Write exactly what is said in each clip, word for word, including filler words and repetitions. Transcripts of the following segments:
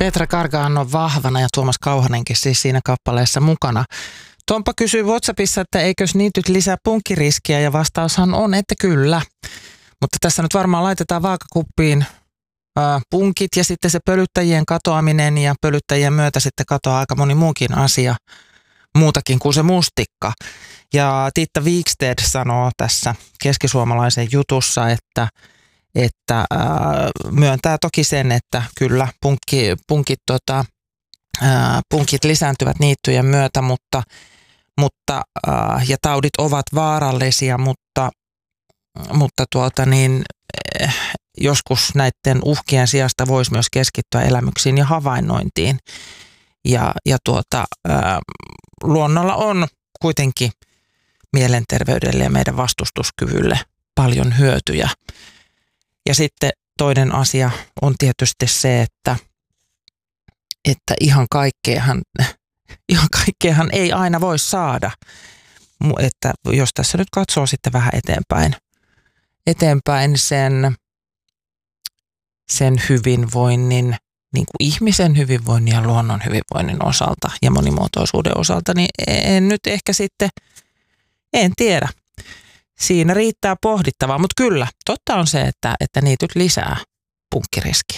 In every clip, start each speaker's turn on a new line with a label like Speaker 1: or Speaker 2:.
Speaker 1: Petra Gargano vahvana ja Tuomas Kauhanenkin siis siinä kappaleessa mukana. Tompa kysyi WhatsAppissa, että eikös niityt lisää punkkiriskiä ja vastaushan on, että kyllä. Mutta tässä nyt varmaan laitetaan vaakakuppiin ää, punkit ja sitten se pölyttäjien katoaminen ja pölyttäjien myötä sitten katoaa aika moni muukin asia, muutakin kuin se mustikka. Ja Tiitta Wikstedt sanoo tässä keskisuomalaisen jutussa, että, että ää, myöntää toki sen, että kyllä punkki, punkit, tota, ää, punkit lisääntyvät niittyjen myötä, mutta, mutta, ää, ja taudit ovat vaarallisia, mutta, mutta tuota niin, eh, joskus näiden uhkien sijasta voisi myös keskittyä elämyksiin ja havainnointiin. Ja, ja tuota, ää, luonnolla on kuitenkin mielenterveydelle ja meidän vastustuskyvylle paljon hyötyjä. Ja sitten toinen asia on tietysti se, että, että ihan kaikkeahan, ihan kaikkeahan ei aina voi saada. Että jos tässä nyt katsoo sitten vähän eteenpäin, eteenpäin sen, sen hyvinvoinnin, niin kuin ihmisen hyvinvoinnin ja luonnon hyvinvoinnin osalta ja monimuotoisuuden osalta, niin en nyt ehkä sitten, en tiedä. Siinä riittää pohdittavaa, mutta kyllä, totta on se, että, että niityt lisää punkkiriskiä.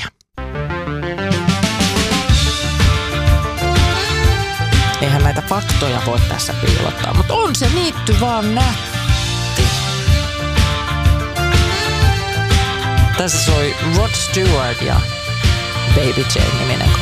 Speaker 1: Eihän näitä faktoja voi tässä piilottaa, mutta on se niitty vaan nätti. Tässä soi Rod Stewart ja Baby Jane-niminen